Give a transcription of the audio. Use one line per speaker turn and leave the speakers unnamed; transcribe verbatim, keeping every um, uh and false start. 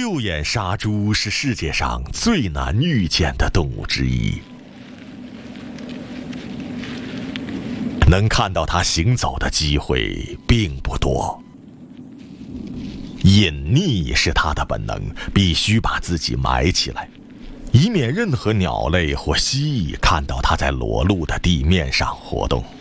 六眼杀猪是世界上最难遇见的动物之一，能看到它行走的机会并不多。隐匿是它的本能，必须把自己埋起来，以免任何鸟类或蜥蜴看到它在裸露的地面上活动。